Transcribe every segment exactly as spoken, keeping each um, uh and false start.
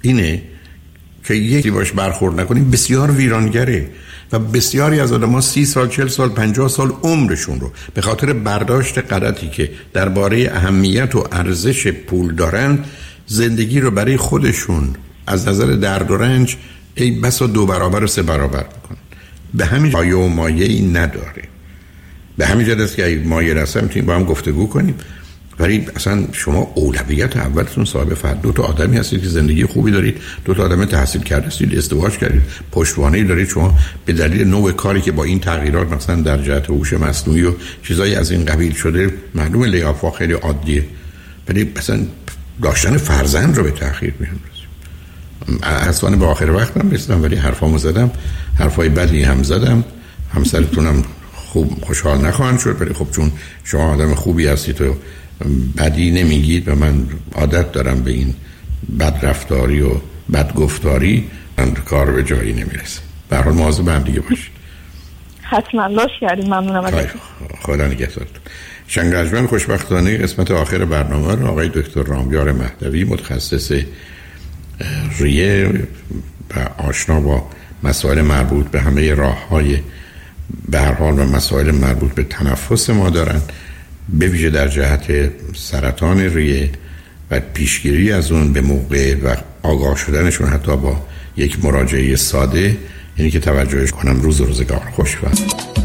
اینه که یکی باش برخورد نکنیم بسیار ویرانگره و بسیاری از آدم‌ها سی سال، چهل سال، پنجاه سال عمرشون رو به خاطر برداشت غلطی که درباره اهمیت و ارزش پول دارن، زندگی رو برای خودشون از نظر درد و رنج ای بسا دو برابر و سه برابر میکنن. به همین پایه و مایه‌ای نداره. به همین جهت است که اگه مایه رسه میتونیم با هم گفتگو کنیم، ولی اصلا شما اولویت اولتون صاحب فرد دو تا آدمی هستید که زندگی خوبی دارید، دو تا آدم تحصیل کرده هستید، ازدواج کردید، پشتوانه‌ای دارید. شما به دلیل نوع کاری که با این تغییرات مثلا در جهت هوش مصنوعی و چیزایی از این قبیل شده، معلومه لیافا خیلی عادیه، ولی مثلا داشتن فرزند رو به تأخیر می‌اندازیم. اصلا به آخر وقتم رسیدم ولی حرفامو زدم، حرفای بدی هم زدم. همسرتونم خوب خوشحال نخواهند شد، ولی خب چون شما آدم خوبی هستید و بدی نمیگید و من عادت دارم به این بد رفتاری و بد گفتاری، من کار به جایی نمیرسه. به هر حال مواظب هم دیگه باشید. حتما لاش کردیم. ممنونم ازتون. خدا نگهدارتون. شنگرجمن خوشبختانه قسمت آخر برنامه رو آقای دکتر رامیار مهدوی، متخصص ریه و آشنا با مسائل مربوط به همه راه‌های به هر حال و مسائل مربوط به تنفس ما دارن، به ویژه در جهت سرطان ریه و پیشگیری از اون به موقع و آگاه شدنشون حتی با یک مراجعه ساده. یعنی که توجهش کنم. روز روزگار خوش. و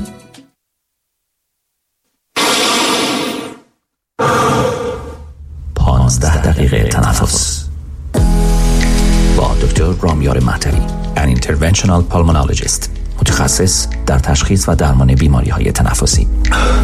پانزده دقیقه تنفس با دکتر رامیار مهدوی، an interventional pulmonologist، متخصص در تشخیص و درمان بیماری‌های تنفسی.